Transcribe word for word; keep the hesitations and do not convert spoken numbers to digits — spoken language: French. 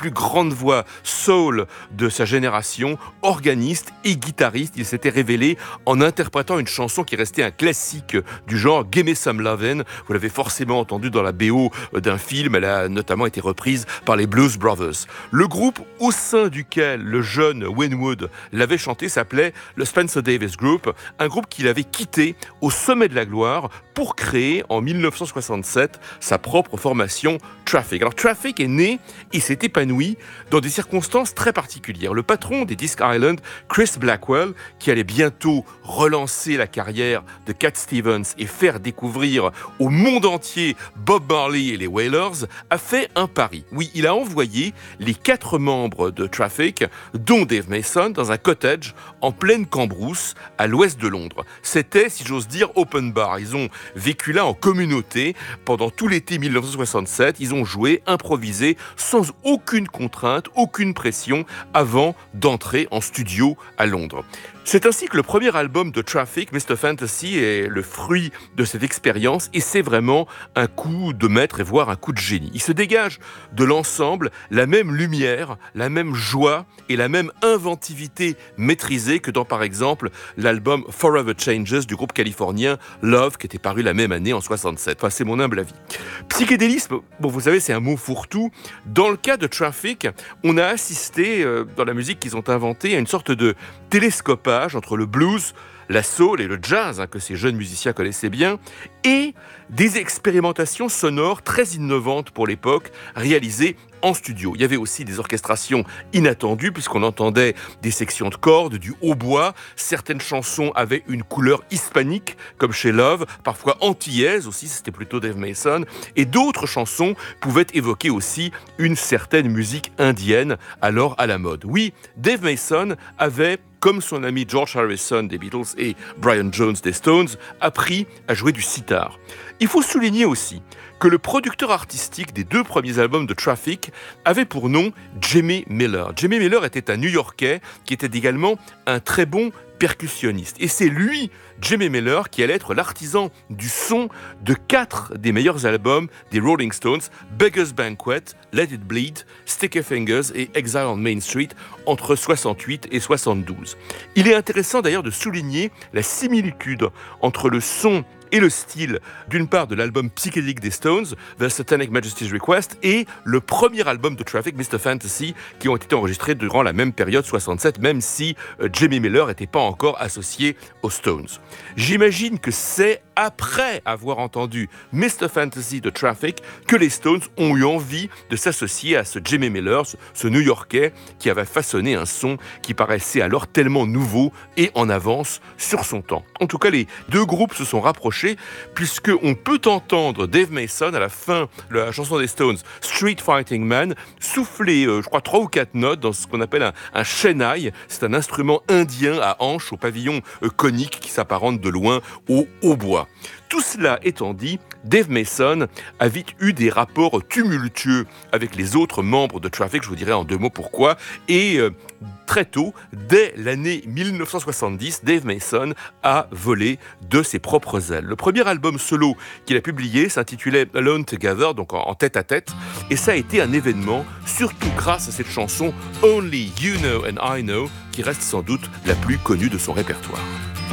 plus grandes voix soul de sa génération, organiste et guitariste. Il s'était révélé en interprétant une chanson qui restait un classique du genre Gimme Some Lovin'. Vous l'avez forcément entendu dans la B O d'un film. Elle a notamment été reprise par les Blues Brothers. Le groupe au sein duquel le jeune Wayne Wood l'avait chanté s'appelait le Spencer Davis Group, un groupe qu'il avait quitté au sommet de la gloire pour créer en dix-neuf cent soixante-sept sa propre formation Traffic. Alors Traffic est né et s'est épanoui dans des circonstances très particulières. Le patron des Disc Island, Chris Blackwell, qui allait bientôt relancer la carrière de Cat Stevens et faire découvrir au monde entier Bob Marley et les Wailers, a fait un pari. Oui, il a envoyé les quatre membres de Traffic, dont Dave Mason, dans un cottage en pleine Cambrousse, à l'ouest de Londres. C'était, si j'ose dire, open bar. Ils ont vécu là en communauté pendant tout l'été dix-neuf cent soixante-sept. Ils ont joué, improvisé, sans aucune contrainte, aucune pression, avant d'entrer en studio à Londres. C'est ainsi que le premier album de Traffic, mister Fantasy, est le fruit de cette expérience et c'est vraiment un coup de maître et voire un coup de génie. Il se dégage de l'ensemble la même lumière, la même joie et la même inventivité maîtrisée que dans par exemple l'album Forever Changes du groupe californien Love qui était paru la même année en soixante-sept. Enfin, c'est mon humble avis. Psychédélisme, bon vous savez c'est un mot fourre-tout. Dans le cas de Traffic, on a assisté euh, dans la musique qu'ils ont inventée à une sorte de télescopage entre le blues, la soul et le jazz, hein, que ces jeunes musiciens connaissaient bien, et des expérimentations sonores très innovantes pour l'époque, réalisées en studio. Il y avait aussi des orchestrations inattendues, puisqu'on entendait des sections de cordes, du hautbois. Certaines chansons avaient une couleur hispanique, comme chez Love, parfois antillaise aussi, c'était plutôt Dave Mason, et d'autres chansons pouvaient évoquer aussi une certaine musique indienne, alors à la mode. Oui, Dave Mason avait, comme son ami George Harrison des Beatles et Brian Jones des Stones, appris à jouer du sitar. Il faut souligner aussi que le producteur artistique des deux premiers albums de Traffic avait pour nom Jimmy Miller. Jimmy Miller était un New-Yorkais qui était également un très bon percussionniste. Et c'est lui, Jimmy Miller, qui allait être l'artisan du son de quatre des meilleurs albums des Rolling Stones, Beggar's Banquet, Let It Bleed, Sticky Fingers et Exile on Main Street, entre soixante-huit et soixante-douze. Il est intéressant d'ailleurs de souligner la similitude entre le son et le style, d'une part de l'album psychédélique des Stones, The Satanic Majesty's Request, et le premier album de Traffic, mister Fantasy, qui ont été enregistrés durant la même période, soixante-sept, même si euh, Jimmy Miller n'était pas encore associé aux Stones. J'imagine que c'est après avoir entendu mister Fantasy de Traffic que les Stones ont eu envie de s'associer à ce Jimmy Miller, ce, ce New-Yorkais qui avait façonné un son qui paraissait alors tellement nouveau et en avance sur son temps. En tout cas, les deux groupes se sont rapprochés puisqu'on peut entendre Dave Mason à la fin de la chanson des Stones, Street Fighting Man, souffler, euh, je crois, trois ou quatre notes dans ce qu'on appelle un, un shehnai. C'est un instrument indien à hanches, au pavillon euh, conique qui s'apparente de loin au hautbois. Tout cela étant dit, Dave Mason a vite eu des rapports tumultueux avec les autres membres de Traffic, je vous dirai en deux mots pourquoi, et euh, très tôt, dès l'année dix-neuf cent soixante-dix, Dave Mason a volé de ses propres ailes. Le premier album solo qu'il a publié s'intitulait Alone Together, donc en tête-à-tête, et ça a été un événement, surtout grâce à cette chanson Only You Know and I Know, qui reste sans doute la plus connue de son répertoire.